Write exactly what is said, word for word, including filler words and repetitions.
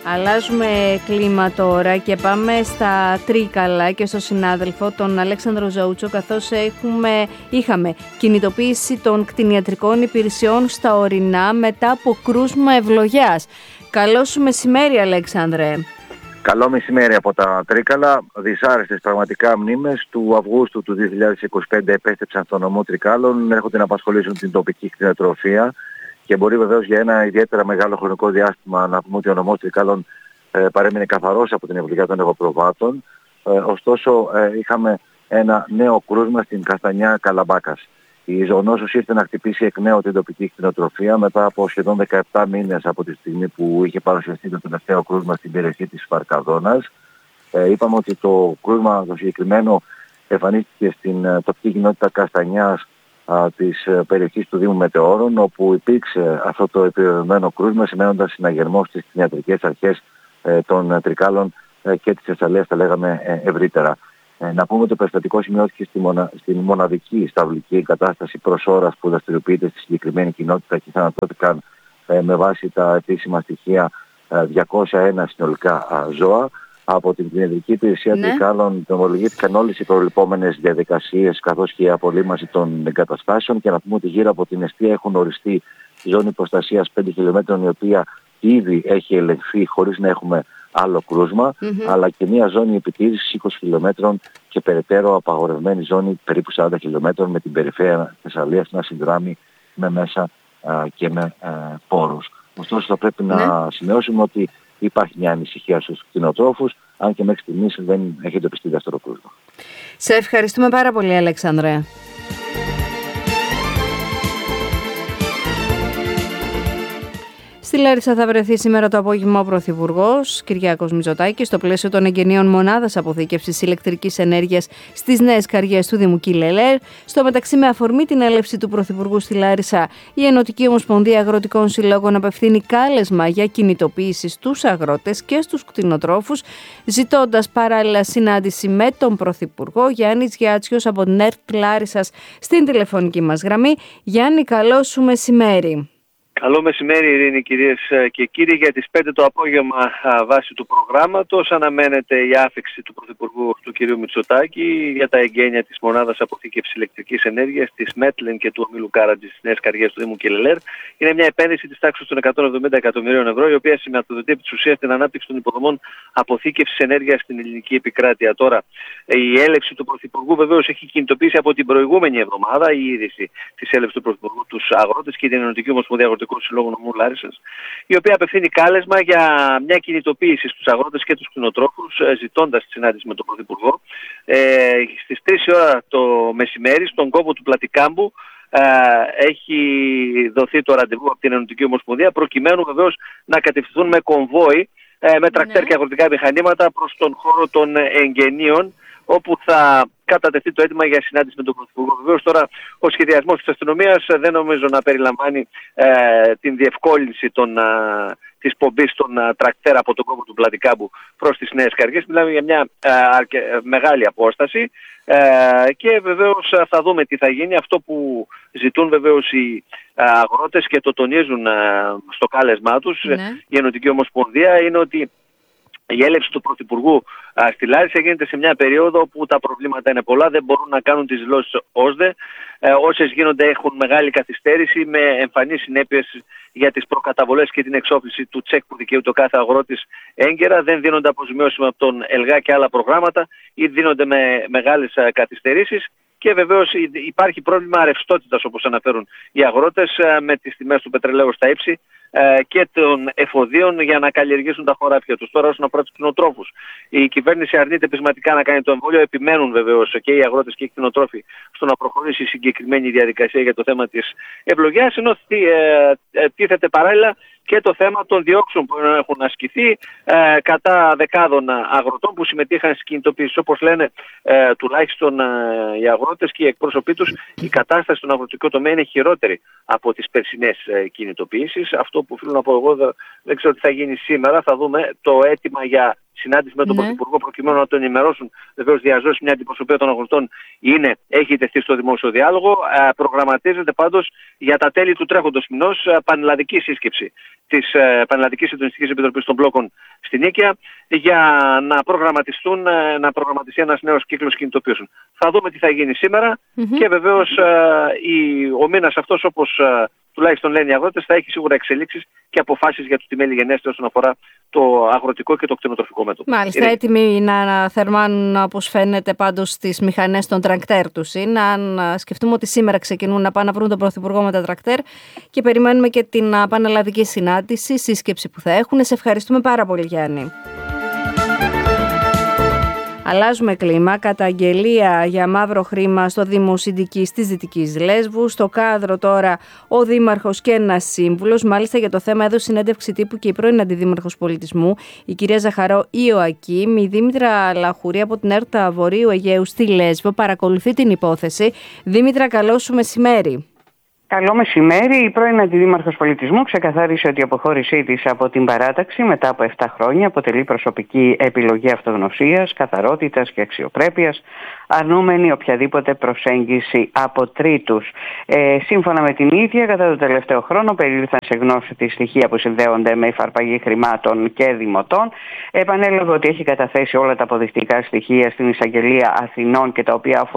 Αλλάζουμε κλίμα τώρα και πάμε στα Τρίκαλα και στο συνάδελφο τον Αλέξανδρο Ζαούτσο, καθώς έχουμε, είχαμε κινητοποίηση των κτηνιατρικών υπηρεσιών στα ορεινά μετά από κρούσμα ευλογιάς. Καλό σου μεσημέρι, Αλέξανδρε. Καλό μεσημέρι από τα Τρίκαλα. Δυσάρεστες πραγματικά μνήμες του Αυγούστου του δύο χιλιάδες είκοσι πέντε επέστρεψαν στο νομό Τρικάλων, έρχονται να απασχολήσουν την τοπική κτηνιατροφία και μπορεί βεβαίως για ένα ιδιαίτερα μεγάλο χρονικό διάστημα να πούμε ότι ο νομός Τρικάλων ε, παρέμεινε καθαρός από την ευλογιά των εγωπροβάτων. Ε, ωστόσο ε, είχαμε ένα νέο κρούσμα στην Καστανιά Καλαμπάκας. Η ζωονόσος ήρθε να χτυπήσει εκ νέου την τοπική κτηνοτροφία μετά από σχεδόν δεκαεπτά μήνες από τη στιγμή που είχε παρουσιαστεί το τελευταίο κρούσμα στην περιοχή της Φαρκαδόνας. Ε, είπαμε ότι το κρούσμα το συγκεκριμένο εμφανίστηκε στην uh, τοπική κοινότητα Καστανιάς uh, της uh, περιοχής του Δήμου Μετεώρων, όπου υπήρξε αυτό το επιβεβαιωμένο κρούσμα, σημαίνοντας συναγερμό στις κτηνιατρικές αρχές uh, των uh, Τρικάλων uh, και της Θεσσαλίας, τα λέγαμε uh, ευρύτερα. Ε, να πούμε ότι το περιστατικό σημειώθηκε στη, μονα... στη μοναδική σταυλική εγκατάσταση προς ώρας που δραστηριοποιείται στη συγκεκριμένη κοινότητα και θανατώθηκαν ε, με βάση τα επίσημα στοιχεία ε, διακόσια ένα συνολικά ε, ζώα. Από την κτηνιατρική υπηρεσία ναι. Τρικάλων ομολογήθηκαν όλες οι προληπόμενες διαδικασίες καθώς και η απολύμαση των εγκαταστάσεων, και να πούμε ότι γύρω από την εστία έχουν οριστεί ζώνη προστασίας πέντε χιλιόμετρων, η οποία ήδη έχει ελεγχθεί χωρίς να έχουμε άλλο κρούσμα, mm-hmm. αλλά και μια ζώνη επιτήρησης είκοσι χιλιόμετρων και περαιτέρω απαγορευμένη ζώνη περίπου σαράντα χιλιόμετρων με την περιφέρεια Θεσσαλίας να συνδράμει με μέσα α, και με α, πόρους. Ωστόσο θα πρέπει mm-hmm. να σημειώσουμε ότι υπάρχει μια ανησυχία στους κτηνοτρόφους, αν και μέχρι στιγμής δεν έχει εντοπιστεί δεύτερο κρούσμα. Σε ευχαριστούμε πάρα πολύ, Αλέξανδρε. Στη Λάρισα θα βρεθεί σήμερα το απόγευμα ο Πρωθυπουργός Κυριάκος Μητσοτάκης στο πλαίσιο των εγγενείων μονάδας αποθήκευσης ηλεκτρικής ενέργειας στις νέες καριές του Δήμου Κιλελέρ. Στο μεταξύ, με αφορμή την έλευση του Πρωθυπουργού στη Λάρισα, η Ενωτική Ομοσπονδία Αγροτικών Συλλόγων απευθύνει κάλεσμα για κινητοποίηση στους αγρότες και στους κτηνοτρόφους, ζητώντας παράλληλα συνάντηση με τον Πρωθυπουργό. Γιάννης Γιάτσιος από την ΕΡΤ Λάρισσας στην τηλεφωνική μας γραμμή. Γιάννη, καλό σου μεσημέρι. Καλό μεσημέρι, Ειρήνη, κυρίες και κύριοι. Για τις πέντε το απόγευμα, βάσει του προγράμματος, αναμένεται η άφιξη του Πρωθυπουργού του κ. Μητσοτάκη για τα εγγένεια της μονάδας αποθήκευσης ηλεκτρικής ενέργειας της Μέτλεν και του ομίλου Κάραντζη στις νέες καριές του Δήμου Κιλελέρ. Είναι μια επένδυση της τάξης των εκατόν εβδομήντα εκατομμυρίων ευρώ, η οποία σηματοδοτεί επί της ουσίας την ανάπτυξη των υποδομών αποθήκευσης ενέργειας στην ελληνική επικράτεια. Τώρα, η έλευση του Πρωθυπουργού βεβαίως έχει κινητοποιήσει από την προηγούμενη εβδομάδα η είδηση της έλευσης του Πρωθυπουργού τους αγρότες και την Ενωτική Ομοσπονδία Αγροτικών Συλλόγων νομού Λάρισσας, η οποία απευθύνει κάλεσμα για μια κινητοποίηση στους αγρότες και τους κτηνοτρόφους, ζητώντας τη συνάντηση με τον Πρωθυπουργό ε, στις τρεις η ώρα το μεσημέρι στον κόμβο του Πλατικάμπου. Ε, έχει δοθεί το ραντεβού από την Ενωτική Ομοσπονδία, προκειμένου βεβαίως να κατευθυνθούν με κομβόι ε, με τρακτέρ και αγροτικά μηχανήματα προς τον χώρο των εγγενείων, όπου θα κατατεθεί το αίτημα για συνάντηση με τον Πρωθυπουργό. Βεβαίως τώρα ο σχεδιασμός της αστυνομίας δεν νομίζω να περιλαμβάνει ε, την διευκόλυνση των, α, της πομπής των α, τρακτέρ από τον κόμβο του Πλατικάμπου προς τις νέες καριές. Μιλάμε για μια α, αρκε, μεγάλη απόσταση ε, και βεβαίως θα δούμε τι θα γίνει. Αυτό που ζητούν βεβαίως οι α, αγρότες και το τονίζουν α, στο κάλεσμά τους, ναι. η Ενωτική Ομοσπονδία, είναι ότι η έλευση του Πρωθυπουργού α, στη Λάρισα γίνεται σε μια περίοδο που τα προβλήματα είναι πολλά, δεν μπορούν να κάνουν τις δηλώσεις ΩΣΔΕ. Ε, όσες γίνονται έχουν μεγάλη καθυστέρηση με εμφανείς συνέπειες για τις προκαταβολές και την εξόφληση του τσεκ που δικαιούται ο κάθε αγρότης έγκαιρα. Δεν δίνονται αποζημιώσεις από τον ΕΛΓΑ και άλλα προγράμματα ή δίνονται με μεγάλες α, καθυστερήσεις. Και βεβαίως υπάρχει πρόβλημα ρευστότητας, όπως αναφέρουν οι αγρότες, με τις τιμές του πετρελαίου στα ύψη και των εφοδίων για να καλλιεργήσουν τα χωράφια τους. Τώρα, όσον αφορά τους κτηνοτρόφους, η κυβέρνηση αρνείται πεισματικά να κάνει το εμβόλιο. Επιμένουν βεβαίως και οι αγρότες και οι κτηνοτρόφοι στο να προχωρήσει η συγκεκριμένη διαδικασία για το θέμα της ευλογιάς, ενώ τίθεται παράλληλα και το θέμα των διώξεων που έχουν ασκηθεί ε, κατά δεκάδων αγροτών που συμμετείχαν στις κινητοποίησεις. Όπως λένε ε, τουλάχιστον ε, οι αγρότες και οι εκπρόσωποι τους, η κατάσταση στον αγροτικό τομέα είναι χειρότερη από τις περσινές ε, κινητοποίησεις. Αυτό που θέλω να πω εγώ δεν, δεν ξέρω τι θα γίνει σήμερα. Θα δούμε το αίτημα για συνάντηση με τον ναι. Πρωθυπουργό προκειμένου να τον ενημερώσουν. Βεβαίως διαζώσει μια αντιπροσωπεία των αγροτών είναι, έχει τεθεί στο δημόσιο διάλογο. Ε, προγραμματίζεται πάντως για τα τέλη του τρέχοντος μηνός ε, πανελλαδική σύσκεψη της ε, Πανελλαδικής Συντονιστικής Επιτροπής των Μπλόκων στην Νίκαια για να προγραμματιστούν, ε, να προγραμματιστεί ένας νέος κύκλος κινητοποιήσεων. Θα δούμε τι θα γίνει σήμερα mm-hmm. και βεβαίως ε, η, ο μήνας αυτός, όπως ε, τουλάχιστον λένε οι αγρότες, θα έχει σίγουρα εξελίξεις και αποφάσεις για το τι μέλη γενέστε όσον αφορά το αγροτικό και το κτηνοτροφικό μέτωπο. Μάλιστα, είναι έτοιμοι να θερμάνουν, όπως φαίνεται, πάντως τις μηχανές των τρακτέρ τους. Είναι, αν σκεφτούμε ότι σήμερα ξεκινούν να πάνε να βρουν τον Πρωθυπουργό με τα τρακτέρ και περιμένουμε και την πανελλαδική συνάντηση, σύσκεψη που θα έχουν. Σε ευχαριστούμε πάρα πολύ, Γιάννη. Αλλάζουμε κλίμα. Καταγγελία για μαύρο χρήμα στο Δήμο Συντικής της Δυτικής Λέσβου. Στο κάδρο τώρα ο Δήμαρχος και ένας σύμβουλος. Μάλιστα για το θέμα έδωσε συνέντευξη τύπου και η πρώην Αντιδήμαρχος Πολιτισμού, η κυρία Ζαχαρό Ιωακήμ. Η Δήμητρα Λαχουρή από την ΕΡΤΑ Βορείου Αιγαίου στη Λέσβο παρακολουθεί την υπόθεση. Δήμητρα, καλό σου μεσημέρι. Καλό μεσημέρι. Η πρώην Αντιδήμαρχος Πολιτισμού ξεκαθάρισε ότι η αποχώρησή της από την παράταξη μετά από επτά χρόνια αποτελεί προσωπική επιλογή αυτογνωσίας, καθαρότητας και αξιοπρέπειας, αρνούμενη οποιαδήποτε προσέγγιση από τρίτους. Ε, σύμφωνα με την ίδια, κατά το τελευταίο χρόνο περίληφθαν σε γνώση τη στοιχεία που συνδέονται με υφαρπαγή χρημάτων και δημοτών. Επανέλαβε ότι έχει καταθέσει όλα τα αποδεικτικά στοιχεία στην Εισαγγελία Αθηνών και τα οποία αφορούν